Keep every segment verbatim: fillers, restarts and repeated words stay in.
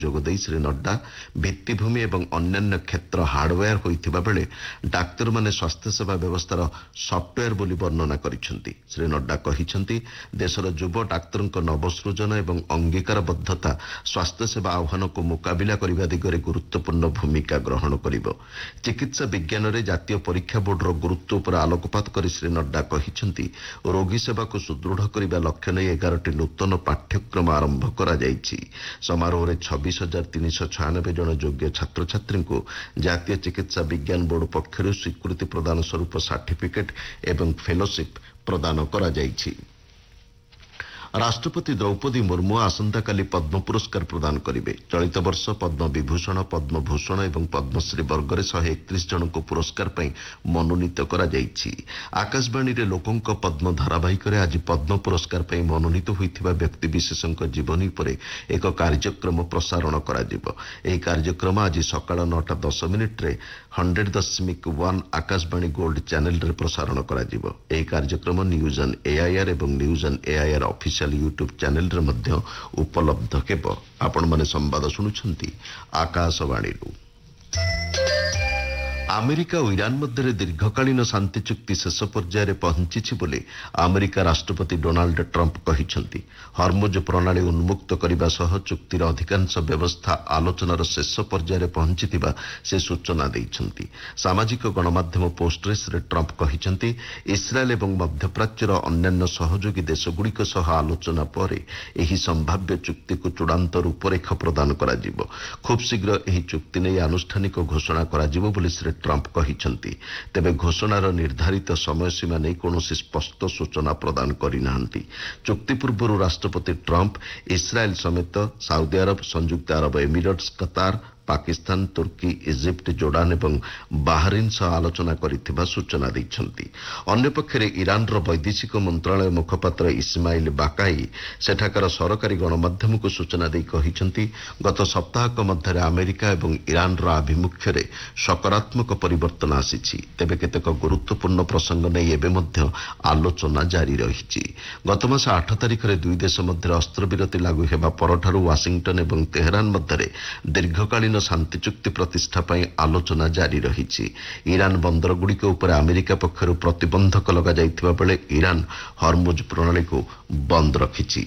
ଯୋଗଦେଇ ଶ୍ରୀ ନଡ୍ଡା ଭିତ୍ତିଭୂମି ଏବଂ ଅନ୍ୟାନ୍ୟ କ୍ଷେତ୍ର ହାର୍ଡୱେୟାର ହୋଇଥିବା ବେଳେ ଡାକ୍ତରମାନେ ସ୍ୱାସ୍ଥ୍ୟସେବା ବ୍ୟବସ୍ଥାର ସଫ୍ଟୱେୟାର ବୋଲି ବର୍ଣ୍ଣନା କରିଛନ୍ତି। ଶ୍ରୀ ନଡ୍ଡା କହିଛନ୍ତି ଦେଶର ଯୁବ ଡାକ୍ତରଙ୍କ ନବସୃଜନ ଏବଂ ଅଙ୍ଗୀକାରବଦ୍ଧତା ସ୍ୱାସ୍ଥ୍ୟସେବା ଆହ୍ୱାନକୁ ମୁକାବିଲା କରିବା ଦିଗରେ ଗୁରୁତ୍ୱପୂର୍ଣ୍ଣ ଭୂମିକା ଗ୍ରହଣ କରିବ। ଚିକିତ୍ସା ବିଜ୍ଞାନରେ ଜାତୀୟ ପରୀକ୍ଷା ବୋର୍ଡର ଗୁରୁତ୍ୱ ଉପରେ ଆଲୋକପାତ କରି ଶ୍ରୀ ନଡ୍ଡା କହିଛନ୍ତି ରୋଗୀ ସେବାକୁ ସୁଦୃଢ଼ କରିବା ଲକ୍ଷ୍ୟ ନେଇ ଏଗାରଟି ନୂତନ ପାଠ୍ୟକ୍ରମ ଆରମ୍ଭ କରାଯାଇଛି। ସମାରୋହରେ ଛବିଶ ହଜାର ତିନିଶହ ଛୟାନବେ ଜଣ ଯୋଗ୍ୟ ଛାତ୍ରଛାତ୍ରୀଙ୍କୁ ଜାତୀୟ ଚିକିତ୍ସା ବିଜ୍ଞାନ ବୋର୍ଡ ପକ୍ଷରୁ ସ୍ୱୀକୃତି ପ୍ରଦାନ ସ୍ୱରୂପ ସାର୍ଟିଫିକେଟ୍ ଏବଂ ଫେଲୋସିପ୍ ପ୍ରଦାନ କରାଯାଇଛି। ରାଷ୍ଟ୍ରପତି ଦ୍ରୌପଦୀ ମୁର୍ମୁ ଆସନ୍ତାକାଲି ପଦ୍ମ ପୁରସ୍କାର ପ୍ରଦାନ କରିବେ। ଚଳିତ ବର୍ଷ ପଦ୍ମ ବିଭୂଷଣ, ପଦ୍ମଭୂଷଣ ଏବଂ ପଦ୍ମଶ୍ରୀ ବର୍ଗରେ ଶହେ ଏକତିରିଶ ଜଣଙ୍କୁ ପୁରସ୍କାର ପାଇଁ ମନୋନୀତ କରାଯାଇଛି। ଆକାଶବାଣୀରେ ଲୋକଙ୍କ ପଦ୍ମ ଧାରାବାହିକରେ ଆଜି ପଦ୍ମ ପୁରସ୍କାର ପାଇଁ ମନୋନୀତ ହୋଇଥିବା ବ୍ୟକ୍ତିବିଶେଷଙ୍କ ଜୀବନୀ ଉପରେ ଏକ କାର୍ଯ୍ୟକ୍ରମ ପ୍ରସାରଣ କରାଯିବ। ଏହି କାର୍ଯ୍ୟକ୍ରମ ଆଜି ସକାଳ ନଅଟା ଦଶ ମିନିଟ୍ରେ ହଣ୍ଡ୍ରେଡ ଦଶମିକ ୱାନ୍ ଆକାଶବାଣୀ ଗୋଲ୍ଡ ଚ୍ୟାନେଲରେ ପ୍ରସାରଣ କରାଯିବ। ଏହି କାର୍ଯ୍ୟକ୍ରମ ନ୍ୟୁଜ୍ ଅନ୍ ଏଆଇଆର୍ ଏବଂ news on AIR official YouTube ଚ୍ୟାନେଲରେ ମଧ୍ୟ ଉପଲବ୍ଧ ହେବ। ଆପଣମାନେ ସମ୍ବାଦ ଶୁଣୁଛନ୍ତି ଆକାଶବାଣୀରୁ। ଆମେରିକା ଓ ଇରାନ ମଧ୍ୟରେ ଦୀର୍ଘକାଳୀନ ଶାନ୍ତି ଚୁକ୍ତି ଶେଷ ପର୍ଯ୍ୟାୟରେ ପହଞ୍ଚିଛି ବୋଲି ଆମେରିକା ରାଷ୍ଟ୍ରପତି ଡୋନାଲ୍ଡ ଟ୍ରମ୍ପ କହିଛନ୍ତି। ହର୍ମୁଜ ପ୍ରଣାଳୀ ଉନ୍ମୁକ୍ତ କରିବା ସହ ଚୁକ୍ତିର ଅଧିକାଂଶ ବ୍ୟବସ୍ଥା ଆଲୋଚନାର ଶେଷ ପର୍ଯ୍ୟାୟରେ ପହଞ୍ଚିଥିବା ସେ ସୂଚନା ଦେଇଛନ୍ତି। ସାମାଜିକ ଗଣମାଧ୍ୟମ ପୋଷ୍ଟରେ ଶ୍ରୀ ଟ୍ରମ୍ପ କହିଛନ୍ତି ଇସ୍ରାଏଲ ଏବଂ ମଧ୍ୟପ୍ରାଚ୍ୟର ଅନ୍ୟାନ୍ୟ ସହଯୋଗୀ ଦେଶଗୁଡ଼ିକ ସହ ଆଲୋଚନା ପରେ ଏହି ସମ୍ଭାବ୍ୟ ଚୁକ୍ତିକୁ ଚୂଡ଼ାନ୍ତ ରୂପରେଖ ପ୍ରଦାନ କରାଯିବ। ଖୁବ୍ ଶୀଘ୍ର ଏହି ଚୁକ୍ତି ନେଇ ଆନୁଷ୍ଠାନିକ ଘୋଷଣା କରାଯିବ ବୋଲି ଶ୍ରୀ ଟ୍ରମ୍ପ କହିଛନ୍ତି। ତେବେ ଘୋଷଣାର ନିର୍ଦ୍ଧାରିତ ସମୟସୀମା ନେଇ କୌଣସି ସ୍ପଷ୍ଟ ସୂଚନା ପ୍ରଦାନ କରିନାହାନ୍ତି। ଚୁକ୍ତି ପୂର୍ବରୁ ରାଷ୍ଟ୍ରପତି ଟ୍ରମ୍ପ ଇସ୍ରାଏଲ ସମେତ ସାଉଦି ଆରବ, ସଂଯୁକ୍ତ ଆରବ ଏମିରେଟ୍ସ, କତାର, ପାକିସ୍ତାନ, ତୁର୍କୀ, ଇଜିପ୍ଟ, ଜୋର୍ଡାନ ଏବଂ ବାହାରିନ୍ ସହ ଆଲୋଚନା କରିଥିବା ସୂଚନା ଦେଇଛନ୍ତି। ଅନ୍ୟପକ୍ଷରେ ଇରାନର ବୈଦେଶିକ ମନ୍ତ୍ରଣାଳୟ ମୁଖପାତ୍ର ଇସମାଇଲ ବାକାଇ ସେଠାକାର ସରକାରୀ ଗଣମାଧ୍ୟମକୁ ସୂଚନା ଦେଇ କହିଛନ୍ତି ଗତ ସପ୍ତାହକ ମଧ୍ୟରେ ଆମେରିକା ଏବଂ ଇରାନର ଆଭିମୁଖ୍ୟରେ ସକାରାତ୍ମକ ପରିବର୍ତ୍ତନ ଆସିଛି। ତେବେ କେତେକ ଗୁରୁତ୍ୱପୂର୍ଣ୍ଣ ପ୍ରସଙ୍ଗ ନେଇ ଏବେ ମଧ୍ୟ ଆଲୋଚନା ଜାରି ରହିଛି। ଗତ ମାସ ଆଠ ତାରିଖରେ ଦୁଇ ଦେଶ ମଧ୍ୟରେ ଅସ୍ତ୍ରବିରତି ଲାଗୁ ହେବା ପରଠାରୁ ୱାଶିଂଟନ ଏବଂ ତେହେରାନ ମଧ୍ୟରେ ଦୀର୍ଘକାଳୀନ ଶାନ୍ତି ଚୁକ୍ତି ପ୍ରତିଷ୍ଠା ପାଇଁ ଆଲୋଚନା ଜାରି ରହିଛି। ଇରାନ ବନ୍ଦରଗୁଡ଼ିକ ଉପରେ ଆମେରିକା ପକ୍ଷରୁ ପ୍ରତିବନ୍ଧକ ଲଗାଯାଇଥିବା ବେଳେ ଇରାନ ହର୍ମୁଜ ପ୍ରଣାଳୀକୁ ବନ୍ଦ ରଖିଛି।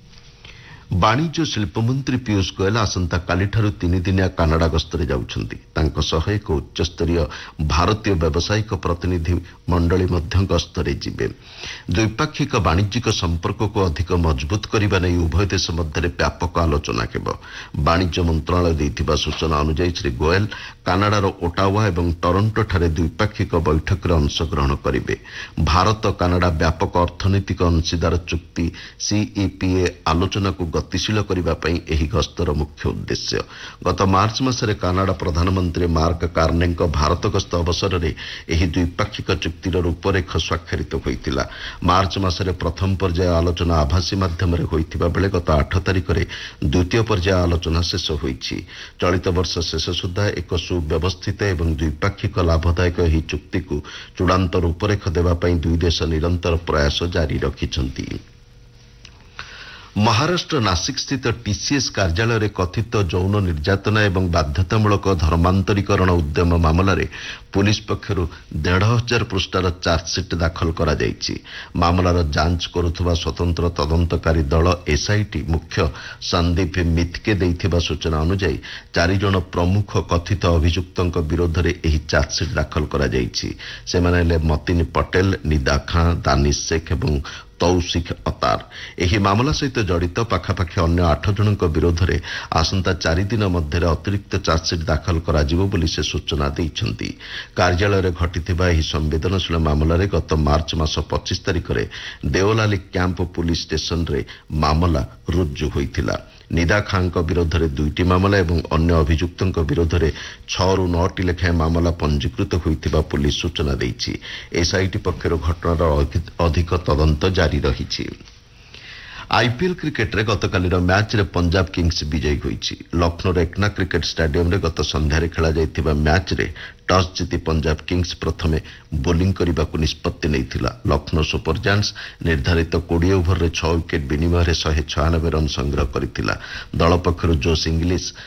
ବାଣିଜ୍ୟ ଶିଳ୍ପମନ୍ତ୍ରୀ ପୀୟୁଷ ଗୋୟଲ ଆସନ୍ତାକାଲିଠାରୁ ତିନିଦିନିଆ କାନାଡା ଗସ୍ତରେ ଯାଉଛନ୍ତି। ତାଙ୍କ ସହ ଏକ ଉଚ୍ଚସ୍ତରୀୟ ଭାରତୀୟ ବ୍ୟବସାୟିକ ପ୍ରତିନିଧି ମଣ୍ଡଳୀ ମଧ୍ୟ ଗସ୍ତରେ ଯିବେ। ଦ୍ୱିପାକ୍ଷିକ ବାଣିଜ୍ୟିକ ସମ୍ପର୍କକୁ ଅଧିକ ମଜବୁତ କରିବା ନେଇ ଉଭୟ ଦେଶ ମଧ୍ୟରେ ବ୍ୟାପକ ଆଲୋଚନା ହେବ। ବାଣିଜ୍ୟ ମନ୍ତ୍ରଣାଳୟ ଦେଇଥିବା ସୂଚନା ଅନୁଯାୟୀ ଶ୍ରୀ ଗୋୟଲ କାନାଡାର ଓଟାୱା ଏବଂ ଟରଣ୍ଟୋଠାରେ ଦ୍ୱିପାକ୍ଷିକ ବୈଠକରେ ଅଂଶଗ୍ରହଣ କରିବେ। ଭାରତ କାନାଡା ବ୍ୟାପକ ଅର୍ଥନୈତିକ ଅଂଶୀଦାର ଚୁକ୍ତି ସିଇପିଏ ଆଲୋଚନାକୁ ଗତିଶୀଳ କରିବା ପାଇଁ ଏହି ଗସ୍ତର ମୁଖ୍ୟ ଉଦ୍ଦେଶ୍ୟ। ଗତ ମାର୍ଚ୍ଚ ମାସରେ କାନାଡା ପ୍ରଧାନମନ୍ତ୍ରୀ ମାର୍କ କାର୍ନେଙ୍କ ଭାରତ ଗସ୍ତ ଅବସରରେ ଏହି ଦ୍ୱିପାକ୍ଷିକ ଚୁକ୍ତିର ରୂପରେଖ ସ୍ୱାକ୍ଷରିତ ହୋଇଥିଲା। ମାର୍ଚ୍ଚ ମାସରେ ପ୍ରଥମ ପର୍ଯ୍ୟାୟ ଆଲୋଚନା ଆଭାସୀ ମାଧ୍ୟମରେ ହୋଇଥିବା ବେଳେ ଗତ ଆଠ ତାରିଖରେ ଦ୍ୱିତୀୟ ପର୍ଯ୍ୟାୟ ଆଲୋଚନା ଶେଷ ହୋଇଛି। ଚଳିତ ବର୍ଷ ଶେଷ ସୁଦ୍ଧା ଏକ ସୁବ୍ୟବସ୍ଥିତ ଏବଂ ଦ୍ୱିପାକ୍ଷିକ ଲାଭଦାୟକ ଏହି ଚୁକ୍ତିକୁ ଚୂଡ଼ାନ୍ତ ରୂପରେଖ ଦେବା ପାଇଁ ଦୁଇ ଦେଶ ନିରନ୍ତର ପ୍ରୟାସ ଜାରି ରଖିଛନ୍ତି। ମହାରାଷ୍ଟ୍ର ନାସିକ ସ୍ଥିତ ଟିସିଏସ୍ କାର୍ଯ୍ୟାଳୟରେ କଥିତ ଯୌନ ନିର୍ଯାତନା ଏବଂ ବାଧ୍ୟତାମୂଳକ ଧର୍ମାନ୍ତରୀକରଣ ଉଦ୍ୟମ ମାମଲାରେ ପୁଲିସ ପକ୍ଷରୁ ଦେଢ଼ ହଜାର ପୃଷ୍ଠାର ଚାର୍ଜସିଟ୍ ଦାଖଲ କରାଯାଇଛି। ମାମଲାର ଯାଞ୍ଚ କରୁଥିବା ସ୍ୱତନ୍ତ୍ର ତଦନ୍ତକାରୀ ଦଳ ଏସ୍ଆଇଟି ମୁଖ୍ୟ ସନ୍ଦୀପ ମିତ୍କେ ଦେଇଥିବା ସୂଚନା ଅନୁଯାୟୀ ଚାରିଜଣ ପ୍ରମୁଖ କଥିତ ଅଭିଯୁକ୍ତଙ୍କ ବିରୋଧରେ ଏହି ଚାର୍ଜସିଟ୍ ଦାଖଲ କରାଯାଇଛି। ସେମାନେ ହେଲେ ମତିନ ପଟେଲ, ନିଦା ଖାଁ, ଦାନିଶ ଶେଖ ଏବଂ ତୌସିକ ଅତାର। ଏହି ମାମଲା ସହିତ ଜଡ଼ିତ ପାଖାପାଖି ଅନ୍ୟ ଆଠ ଜଣଙ୍କ ବିରୋଧରେ ଆସନ୍ତା ଚାରିଦିନ ମଧ୍ୟରେ ଅତିରିକ୍ତ ଚାର୍ଜସିଟ୍ ଦାଖଲ କରାଯିବ ବୋଲି ସେ ସୂଚନା ଦେଇଛନ୍ତି। କାର୍ଯ୍ୟାଳୟରେ ଘଟିଥିବା ଏହି ସମ୍ବେଦନଶୀଳ ମାମଲାରେ ଗତ ମାର୍ଚ୍ଚ ମାସ ପଚିଶ ତାରିଖରେ ଦେଓଲାଲି କ୍ୟାମ୍ପ ପୁଲିସ ଷ୍ଟେସନରେ ମାମଲା ରୁଜୁ ହୋଇଥିଲା। ନିଦା ଖାଁଙ୍କ ବିରୋଧରେ ଦୁଇଟି ମାମଲା ଏବଂ ଅନ୍ୟ ଅଭିଯୁକ୍ତଙ୍କ ବିରୋଧରେ ଛଅରୁ ନଅଟି ଲେଖାଏଁ ମାମଲା ପଞ୍ଜୀକୃତ ହୋଇଥିବା ପୁଲିସ ସୂଚନା ଦେଇଛି। ଏସ୍ଆଇଟି ପକ୍ଷରୁ ଘଟଣାର ଅଧିକ ତଦନ୍ତ ଜାରି ରହିଛି। ଆଇପିଏଲ୍ କ୍ରିକେଟରେ ଗତକାଲିର ମ୍ୟାଚ୍ରେ ପଞ୍ଜାବ କିଙ୍ଗ୍ସ ବିଜୟୀ ହୋଇଛି। ଲକ୍ଷ୍ନୌର ଏକ୍ନା କ୍ରିକେଟ ଷ୍ଟାଡିୟମରେ ଗତ ସନ୍ଧ୍ୟାରେ ଖେଳାଯାଇଥିବା ମ୍ୟାଚ୍ରେ ଟସ୍ ଜିତି ପଞ୍ଜାବ କିଙ୍ଗ୍ସ ପ୍ରଥମେ ବୋଲିଂ କରିବାକୁ ନିଷ୍ପତ୍ତି ନେଇଥିଲା। ଲକ୍ଷ୍ନୌ ସୁପର ଜାୟାଣ୍ଟସ୍ ନିର୍ଦ୍ଧାରିତ କୋଡ଼ିଏ ଓଭରରେ ଛଅ ୱିକେଟ୍ ବିନିମୟରେ ଶହେ ଛୟାନବେ ରନ୍ ସଂଗ୍ରହ କରିଥିଲା। ଦଳ ପକ୍ଷରୁ ଜୋସ୍ ଇଂଲିଶ